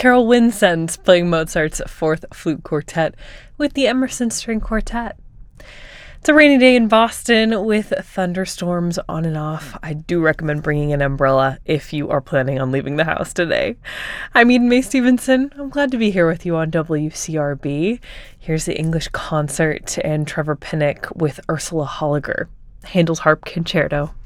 Carol Winsens playing Mozart's Fourth Flute Quartet with the Emerson String Quartet. It's a rainy day in Boston with thunderstorms on and off. I do recommend bringing an umbrella if you are planning on leaving the house today. I'm Eden Mae Stevenson. I'm glad to be here with you on WCRB. Here's the English Concert and Trevor Pinnock with Ursula Holliger, Handel's Harp Concerto.